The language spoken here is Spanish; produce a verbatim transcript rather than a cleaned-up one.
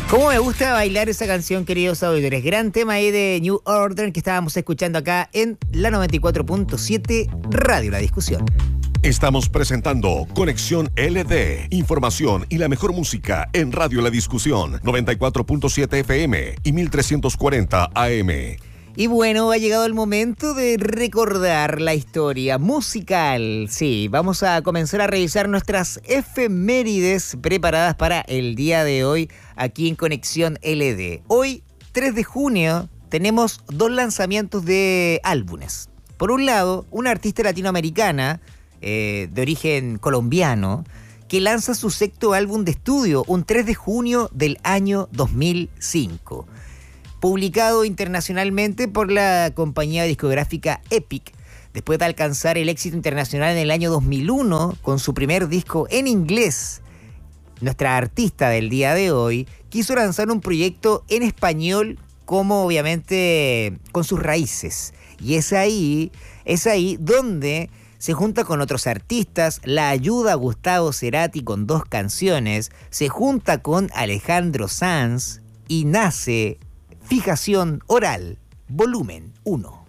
Cómo me gusta bailar esa canción, queridos auditores. Gran tema ahí de New Order que estábamos escuchando acá en la noventa y cuatro punto siete Radio La Discusión. Estamos presentando Conexión L D. Información y la mejor música en Radio La Discusión. noventa y cuatro punto siete F M y mil trescientos cuarenta A M. Y bueno, ha llegado el momento de recordar la historia musical. Sí, vamos a comenzar a revisar nuestras efemérides preparadas para el día de hoy aquí en Conexión L D. Hoy, tres de junio, tenemos dos lanzamientos de álbumes. Por un lado, una artista latinoamericana eh, de origen colombiano que lanza su sexto álbum de estudio un tres de junio del año dos mil cinco. Publicado internacionalmente por la compañía discográfica Epic, después de alcanzar el éxito internacional en el año dos mil uno con su primer disco en inglés. Nuestra artista del día de hoy quiso lanzar un proyecto en español, como obviamente con sus raíces. Y es ahí, es ahí donde se junta con otros artistas, la ayuda a Gustavo Cerati con dos canciones, se junta con Alejandro Sanz y nace Fijación Oral, volumen uno.